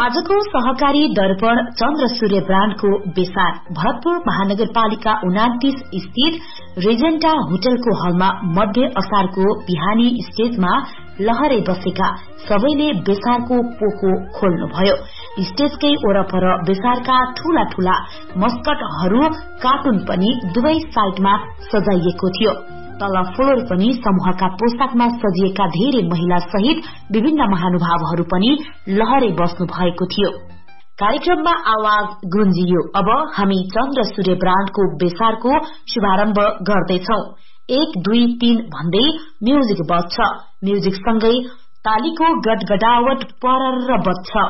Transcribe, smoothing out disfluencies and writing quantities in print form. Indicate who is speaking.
Speaker 1: आजको सहकारी दर्पण चन्द्र सूर्य ब्राण्डको बेसार भरतपुर महानगरपालिका 29 स्थित रेजेन्टा होटलको हलमा मध्य असारको बिहानी स्टेजमा लहरै बसेका सबैले बेसारको पोको खोल्नुभयो। स्टेजकै वरपर बेसारका ठूला ठूला मस्कटहरू कार्टुन पनि दुवै साइडमा सजाइएको थियो। तल फ्लोर पनि समूहका पोशाकमा सजिएका धेरै महिला सहित विभिन्न महानुभावहरू पनि लहरै बस्नु भएको थियो। कार्यक्रममा आवाज गुन्जियो। अब हामी चन्द्र सूर्य ब्राण्डको बेसारको शुभारम्भ गर्दैछौ। 1 2 3 भन्दै म्युजिक बज्छ। म्युजिकसँगै तालीको गडगडावट परर बज्छ।